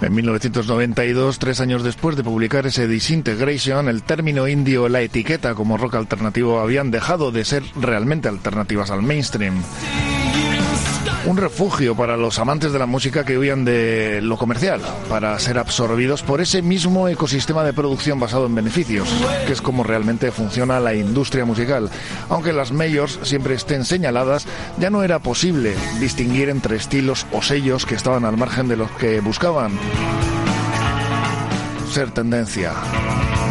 En 1992, 3 años después de publicar ese Disintegration, el término indie o la etiqueta como rock alternativo habían dejado de ser realmente alternativas al mainstream. Un refugio para los amantes de la música que huían de lo comercial, para ser absorbidos por ese mismo ecosistema de producción basado en beneficios, que es como realmente funciona la industria musical. Aunque las majors siempre estén señaladas, ya no era posible distinguir entre estilos o sellos que estaban al margen de los que buscaban ser tendencia.